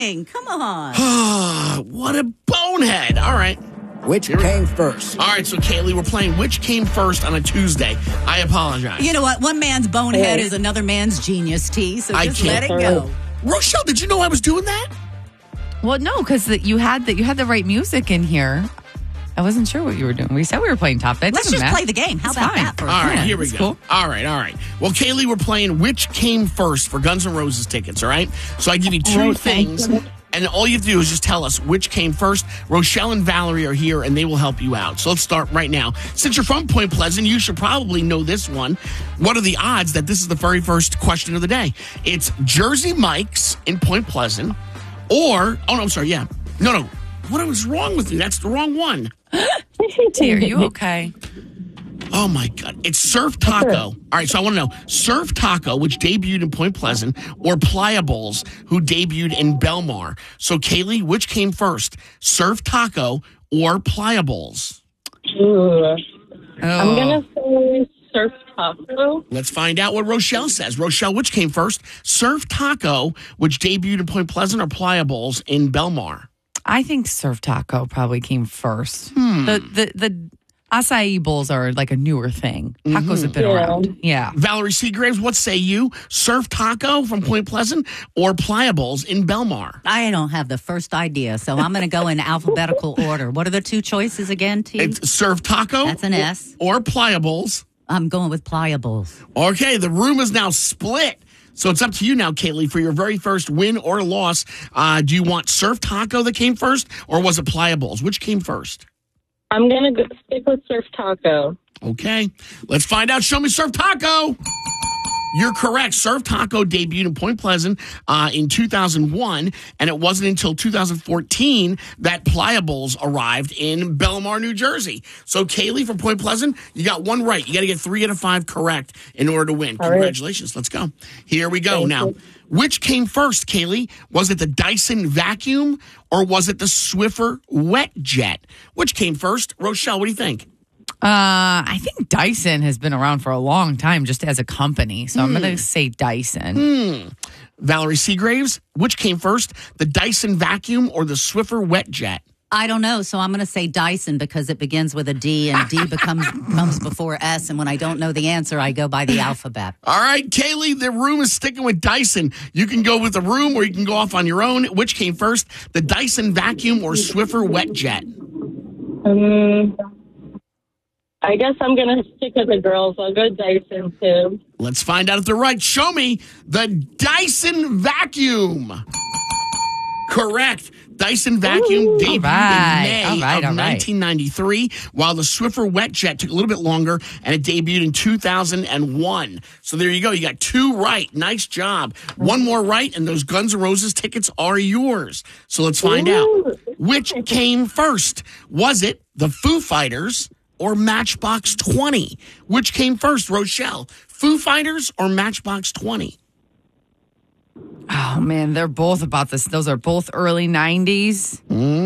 Come on. What a bonehead. All right. Which came first? All right, so Kaylee, we're playing Which Came First on a Tuesday. I apologize. You know what? One man's bonehead is another man's genius, T. So just let it go. Rochelle, did you know I was doing that? Well, no, because you had the right music in here. I wasn't sure what you were doing. We said we were playing top. Let's just play the game. How about that? All right, here we go. Cool. All right. Well, Kaylee, we're playing Which Came First for Guns N' Roses tickets, all right? So I give you two things, and all you have to do is just tell us which came first. Rochelle and Valerie are here, and they will help you out. So let's start right now. Since you're from Point Pleasant, you should probably know this one. What are the odds that this is the very first question of the day? It's Jersey Mike's in Point Pleasant, or, No. What was wrong with you? That's the wrong one. T, are you okay? Oh, my God. It's Surf Taco. All right, so I want to know, Surf Taco, which debuted in Point Pleasant, or Pliables, who debuted in Belmar. So, Kaylee, which came first, Surf Taco or Pliables? I'm going to say Surf Taco. Let's find out what Rochelle says. Rochelle, which came first, Surf Taco, which debuted in Point Pleasant, or Pliables in Belmar? I think Surf Taco probably came first. The acai bowls are like a newer thing. Tacos have been around. Yeah. Valerie Seagraves, what say you? Surf Taco from Point Pleasant or Pliables in Belmar? I don't have the first idea, so I'm going to go in alphabetical order. What are the two choices again, T? It's Surf Taco. That's an S. Or Pliables. I'm going with Pliables. Okay, the room is now split. So it's up to you now, Kaylee, for your very first win or loss. Do you want Surf Taco that came first, or was it Pliables? Which came first? I'm going to stick with Surf Taco. Okay, let's find out. Show me Surf Taco. You're correct. Surf Taco debuted in Point Pleasant in 2001, and it wasn't until 2014 that Pliables arrived in Belmar, New Jersey. So, Kaylee from Point Pleasant, you got one right. You got to get 3 out of 5 correct in order to win. Congratulations. Let's go. Here we go. Now, which came first, Kaylee? Was it the Dyson vacuum, or was it the Swiffer Wet Jet? Which came first? Rochelle, what do you think? I think Dyson has been around for a long time just as a company. So I'm going to say Dyson. Valerie Seagraves, which came first, the Dyson vacuum or the Swiffer Wet Jet? I don't know, so I'm going to say Dyson because it begins with a D and D comes before S. And when I don't know the answer, I go by the alphabet. All right, Kaylee, the room is sticking with Dyson. You can go with the room or you can go off on your own. Which came first, the Dyson vacuum or Swiffer Wet Jet? I guess I'm going to stick with the girls. I'll go Dyson, too. Let's find out if they're right. Show me the Dyson vacuum. Correct. Dyson vacuum debuted in May of 1993, while the Swiffer Wet Jet took a little bit longer, and it debuted in 2001. So there you go. You got 2 right. Nice job. One more right, and those Guns N' Roses tickets are yours. So let's find out. Which came first? Was it the Foo Fighters or Matchbox 20? Which came first, Rochelle? Foo Fighters or Matchbox 20? Oh, man, they're both about this. Those are both early 90s.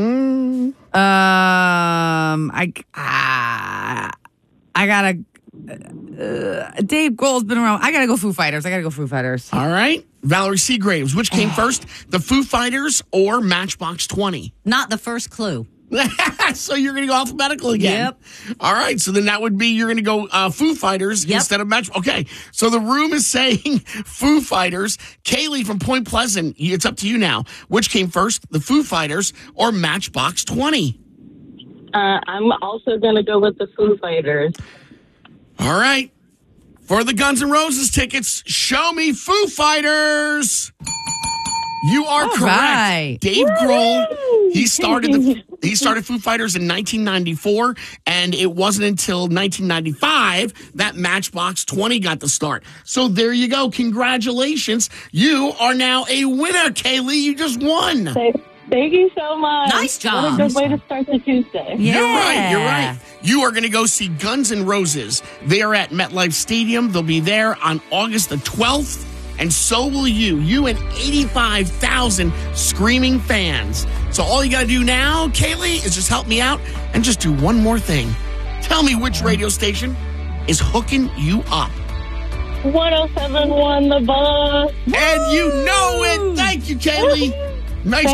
I gotta... Dave Grohl's been around. I gotta go Foo Fighters. All right. Valerie Seagraves, which came first? The Foo Fighters or Matchbox 20? Not the first clue. So you're going to go alphabetical again. Yep. All right. So then that would be you're going to go Foo Fighters instead of Match. Okay. So the room is saying Foo Fighters. Kaylee from Point Pleasant, it's up to you now. Which came first, the Foo Fighters or Matchbox 20? I'm also going to go with the Foo Fighters. All right. For the Guns N' Roses tickets, show me Foo Fighters. You are correct. Right. Dave Grohl, he started Foo Fighters in 1994, and it wasn't until 1995 that Matchbox 20 got the start. So there you go. Congratulations. You are now a winner, Kaylee. You just won. Thank you so much. Nice job. What a good way to start the Tuesday. Yeah. You're right. You are going to go see Guns N' Roses. They are at MetLife Stadium. They'll be there on August the 12th. And so will you. You and 85,000 screaming fans. So all you got to do now, Kaylee, is just help me out and just do one more thing. Tell me which radio station is hooking you up. 107.1 The Boss. And you know it. Thank you, Kaylee. Nice